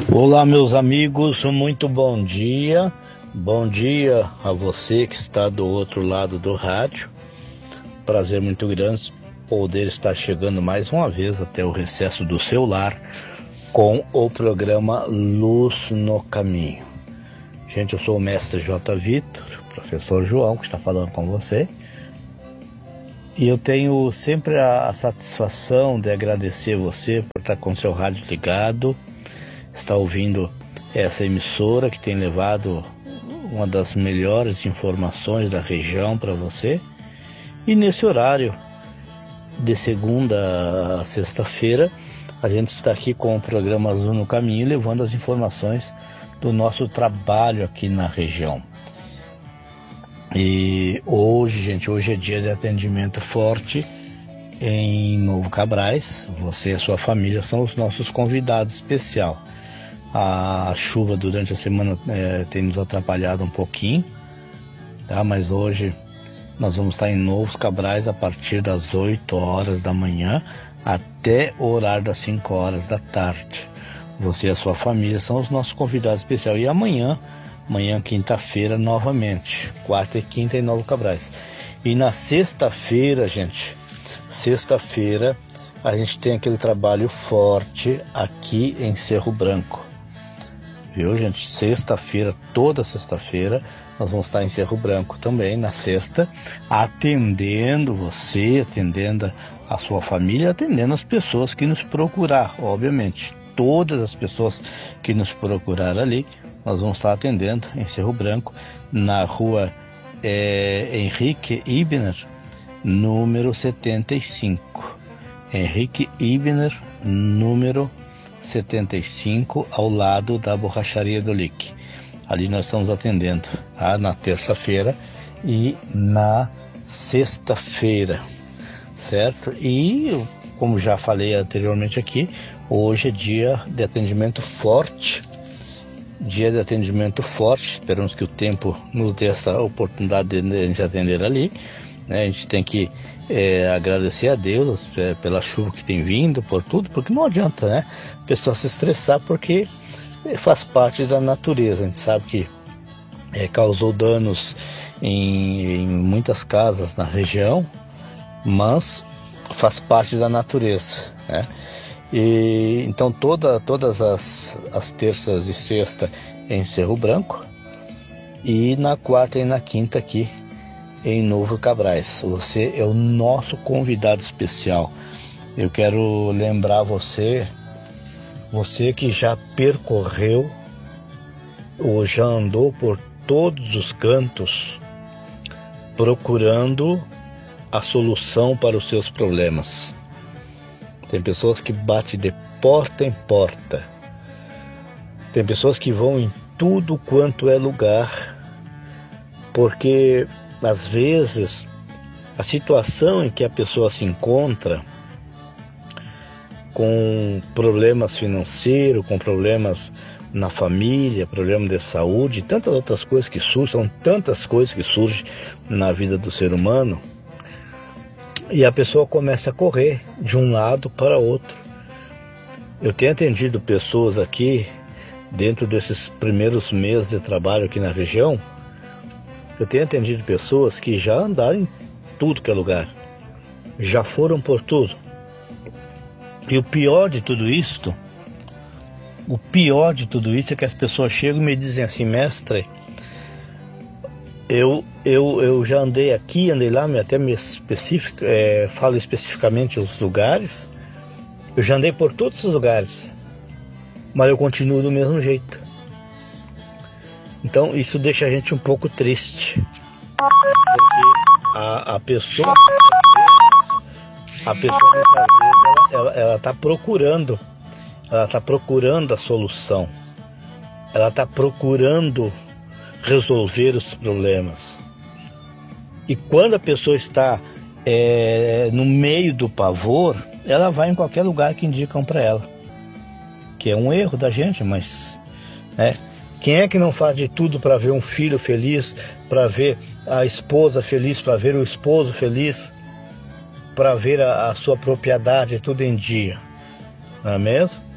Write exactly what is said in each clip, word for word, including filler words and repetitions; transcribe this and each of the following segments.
Olá, meus amigos, muito bom dia. Bom dia a você que está do outro lado do rádio. Prazer muito grande poder estar chegando mais uma vez até o recesso do seu lar com o programa Luz no Caminho. Gente, eu sou o mestre J. Vitor, professor João, que está falando com você. E eu tenho sempre a, a satisfação de agradecer você por estar com seu rádio ligado, estar ouvindo essa emissora que tem levado uma das melhores informações da região para você. E nesse horário, de segunda a sexta-feira, a gente está aqui com o programa Luz no Caminho, levando as informações do nosso trabalho aqui na região. E hoje, gente, hoje é dia de atendimento forte em Novo Cabrais. Você e a sua família são os nossos convidados especial. A chuva durante a semana é, tem nos atrapalhado um pouquinho, tá? Mas hoje nós vamos estar em Novos Cabrais a partir das oito horas da manhã até o horário das cinco horas da tarde. Você e a sua família são os nossos convidados especiais. E amanhã, amanhã quinta-feira, novamente, quarta e quinta em Novo Cabrais. E na sexta-feira, gente, sexta-feira, a gente tem aquele trabalho forte aqui em Cerro Branco. Viu, gente? Sexta-feira, toda sexta-feira, nós vamos estar em Cerro Branco também, na sexta, atendendo você, atendendo a sua família, atendendo as pessoas que nos procurar, obviamente. Todas as pessoas que nos procurar ali, nós vamos estar atendendo em Cerro Branco, na rua é, Henrique Ibner, número setenta e cinco. Henrique Ibner, número setenta e cinco, ao lado da borracharia do Lick. Ali nós estamos atendendo, tá? Na terça-feira e na sexta-feira, certo? E, como já falei anteriormente aqui, hoje é dia de atendimento forte, dia de atendimento forte, esperamos que o tempo nos dê essa oportunidade de, de atender ali, né? A gente tem que é, agradecer a Deus é, pela chuva que tem vindo, por tudo, porque não adianta, né, a pessoa se estressar, porque faz parte da natureza. A gente sabe que é, causou danos em, em muitas casas na região, mas faz parte da natureza, né? E então toda, todas as, as terças e sexta em Cerro Branco, e na quarta e na quinta aqui em Novo Cabrais. Você é o nosso convidado especial. Eu quero lembrar você, você que já percorreu ou já andou por todos os cantos procurando a solução para os seus problemas. Tem pessoas que batem de porta em porta. Tem pessoas que vão em tudo quanto é lugar, porque às vezes a situação em que a pessoa se encontra, com problemas financeiros, com problemas na família, problema de saúde, tantas outras coisas que surgem, são tantas coisas que surgem na vida do ser humano, e a pessoa começa a correr de um lado para outro. Eu tenho atendido pessoas aqui, dentro desses primeiros meses de trabalho aqui na região, eu tenho atendido pessoas que já andaram em tudo que é lugar, já foram por tudo. E o pior de tudo isto, o pior de tudo isso é que as pessoas chegam e me dizem assim: mestre, eu, eu, eu já andei aqui, andei lá, até me especifico, é, falo especificamente os lugares, eu já andei por todos os lugares, mas eu continuo do mesmo jeito. Então isso deixa a gente um pouco triste, porque a, a pessoa, a pessoa muitas vezes, ela, ela, ela tá procurando, ela está procurando a solução, ela está procurando resolver os problemas. E quando a pessoa está é, no meio do pavor, ela vai em qualquer lugar que indicam para ela, que é um erro da gente, mas, né, quem é que não faz de tudo para ver um filho feliz, para ver a esposa feliz, para ver o esposo feliz, para ver a, a sua propriedade tudo em dia, não é mesmo?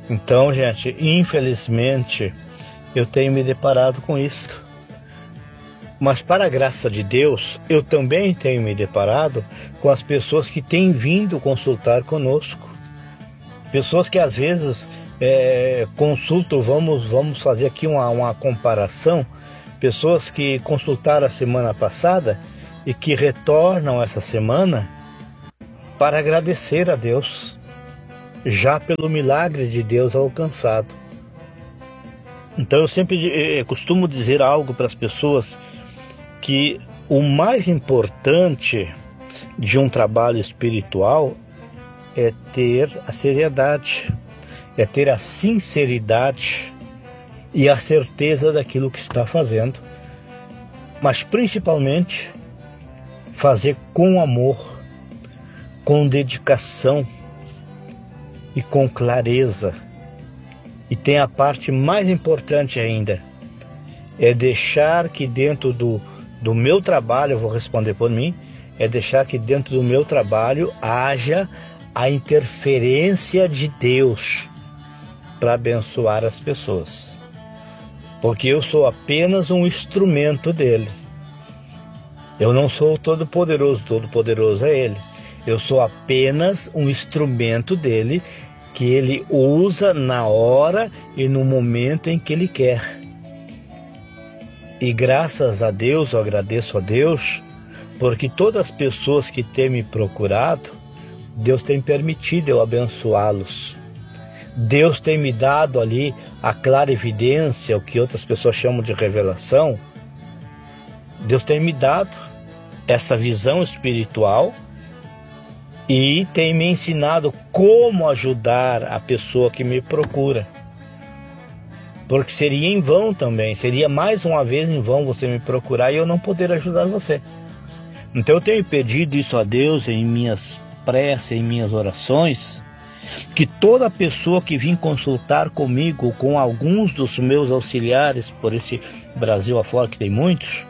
Então, gente, infelizmente, eu tenho me deparado com isso. Mas, para a graça de Deus, eu também tenho me deparado com as pessoas que têm vindo consultar conosco. Pessoas que, às vezes, é, consultam, vamos, vamos fazer aqui uma, uma comparação, pessoas que consultaram a semana passada e que retornam essa semana para agradecer a Deus, já pelo milagre de Deus alcançado. Então eu sempre eu costumo dizer algo para as pessoas, que o mais importante de um trabalho espiritual é ter a seriedade, é ter a sinceridade e a certeza daquilo que está fazendo, mas principalmente fazer com amor, com dedicação e com clareza. E tem a parte mais importante ainda, é deixar que dentro do, do meu trabalho, eu vou responder por mim, é deixar que dentro do meu trabalho haja a interferência de Deus para abençoar as pessoas. Porque eu sou apenas um instrumento dele. Eu não sou o Todo-Poderoso, Todo-Poderoso é Ele. Eu sou apenas um instrumento dele, que ele usa na hora e no momento em que ele quer. E graças a Deus, eu agradeço a Deus, porque todas as pessoas que têm me procurado, Deus tem permitido eu abençoá-los. Deus tem me dado ali a clara evidência, o que outras pessoas chamam de revelação. Deus tem me dado essa visão espiritual e tem me ensinado como ajudar a pessoa que me procura. Porque seria em vão também, seria mais uma vez em vão você me procurar e eu não poder ajudar você. Então eu tenho pedido isso a Deus em minhas preces, em minhas orações, que toda pessoa que vem consultar comigo, com alguns dos meus auxiliares por esse Brasil afora, que tem muitos,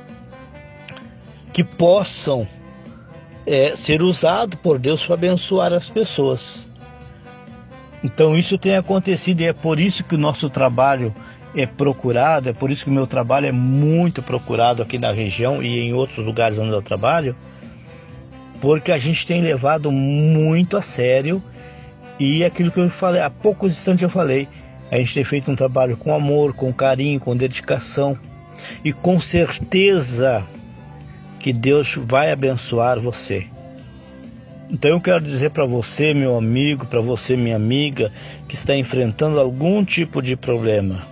que possam É, ser usado por Deus para abençoar as pessoas. Então isso tem acontecido e é por isso que o nosso trabalho é procurado, é por isso que o meu trabalho é muito procurado aqui na região e em outros lugares onde eu trabalho, porque a gente tem levado muito a sério, e aquilo que eu falei, há poucos instantes eu falei, a gente tem feito um trabalho com amor, com carinho, com dedicação, e com certeza que Deus vai abençoar você. Então eu quero dizer para você, meu amigo, para você, minha amiga, que está enfrentando algum tipo de problema,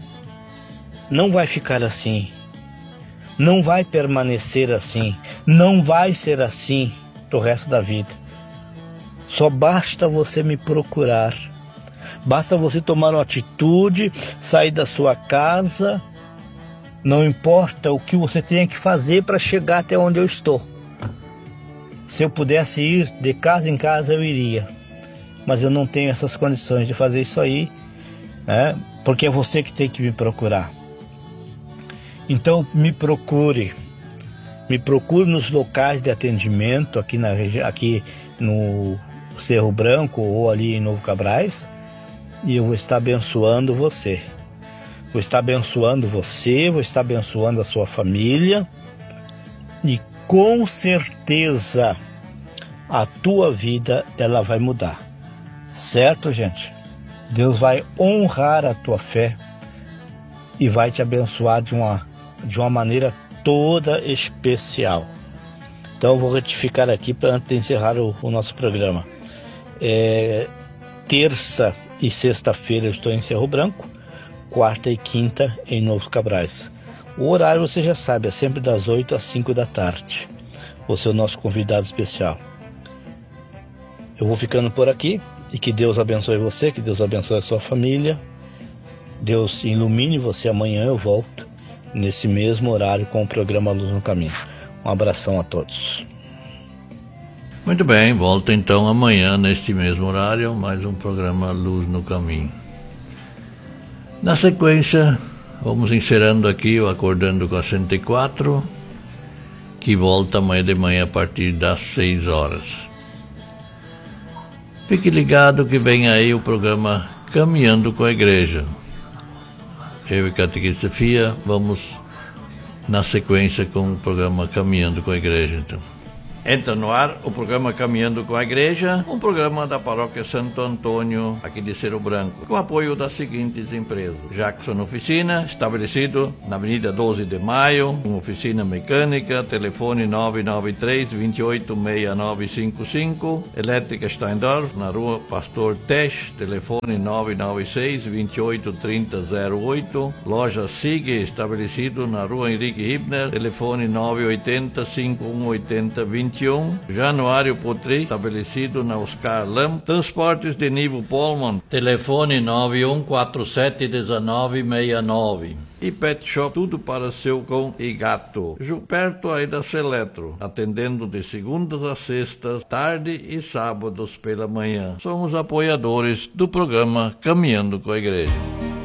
não vai ficar assim, não vai permanecer assim, não vai ser assim pro resto da vida. Só basta você me procurar, basta você tomar uma atitude, sair da sua casa. Não importa o que você tenha que fazer para chegar até onde eu estou. Se eu pudesse ir de casa em casa, eu iria. Mas eu não tenho essas condições de fazer isso aí, né? Porque é você que tem que me procurar. Então me procure. Me procure nos locais de atendimento aqui na região, aqui no Cerro Branco ou ali em Novo Cabrais, e eu vou estar abençoando você. Vou estar abençoando você, vou estar abençoando a sua família, e com certeza a tua vida ela vai mudar. Certo, gente? Deus vai honrar a tua fé e vai te abençoar de uma, de uma maneira toda especial. Então eu vou retificar aqui para antes de encerrar o, o nosso programa. É, terça e sexta-feira eu estou em Cerro Branco, quarta e quinta em Novos Cabrais. O horário você já sabe, é sempre das oito às cinco da tarde. Você é o nosso convidado especial. Eu vou ficando por aqui, e que Deus abençoe você, que Deus abençoe a sua família. Deus ilumine você. Amanhã eu volto nesse mesmo horário com o programa Luz no Caminho. Um abração a todos. Muito bem, volta então amanhã neste mesmo horário, mais um programa Luz no Caminho. Na sequência, vamos encerrando aqui o Acordando com a cento e quatro, que volta amanhã de manhã a partir das seis horas. Fique ligado que vem aí o programa Caminhando com a Igreja. Eu e Catequista Fia vamos na sequência com o programa Caminhando com a Igreja, então. Entra no ar o programa Caminhando com a Igreja, um programa da Paróquia Santo Antônio, aqui de Cerro Branco, com apoio das seguintes empresas: Jackson Oficina, estabelecido na Avenida doze de Maio, com oficina mecânica, telefone nove nove três, dois oito seis nove cinco cinco, Elétrica Steindorf, na Rua Pastor Tesch, telefone nove nove seis, dois oito três zero zero oito, Loja Sig, estabelecido na Rua Henrique Hibner, telefone nove oito zero, cinco um oito zero, vinte Januário Potri, estabelecido na Oscar Lam, Transportes de Nivo Polman, telefone nove um quatro sete um nove seis nove. E Pet Shop, tudo para seu cão e gato, perto aí da Seletro, atendendo de segundas a sextas, tarde e sábados pela manhã. Somos apoiadores do programa Caminhando com a Igreja.